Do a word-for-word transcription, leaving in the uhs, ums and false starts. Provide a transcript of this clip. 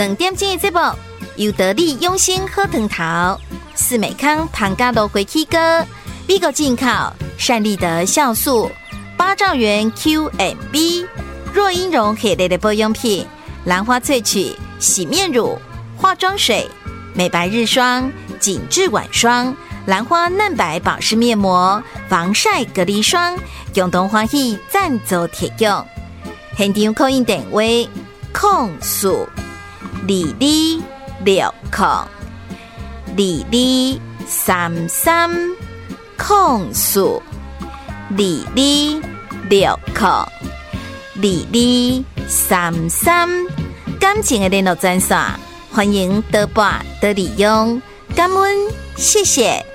两点钟的节目，由得力用心喝藤桃、四美康糖加豆回起哥、美国进口善利德酵素、八兆元 Q M B、若英绒系列的保养品、兰花萃取洗面乳、化妆水、美白日霜、紧致晚霜、兰花嫩白保湿面膜、防晒隔离霜，共同欢喜赞助提供。现场扣印电话：空数二二六空二二三三空数二二六空二二三三。感情的联络专线，欢迎多拨多利用，感恩，谢谢。